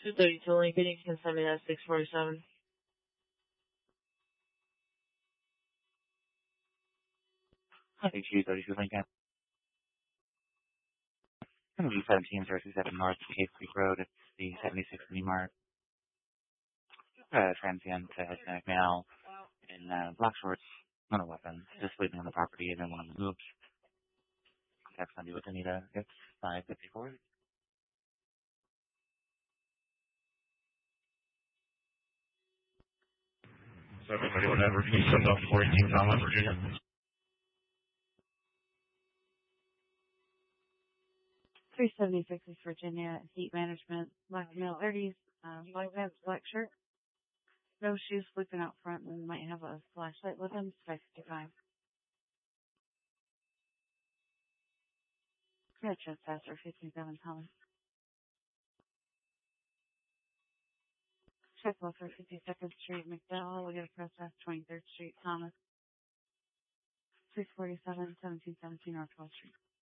232 Lincoln, you can send me that 647. Hi, 232 Lincoln. Going to be 1737 North Cave Creek Road. It's the 76 Mini Mart. Transient Hispanic male in black shorts, not a weapon, just sleeping on the property, and then one of them moves. Contact Sunday with Anita. It's 554. 731 Evergreen, send up 14 Thomas, Virginia. 376 is Virginia, heat management, black male 30s, white pants, black shirt, no shoes, sleeping out front, and might have a flashlight with him, 555. Yeah, trespasser, 57 Thomas. Check for 52nd Street, McDowell, we got a trespass, 23rd Street, Thomas. 647, 1717 North 12th Street.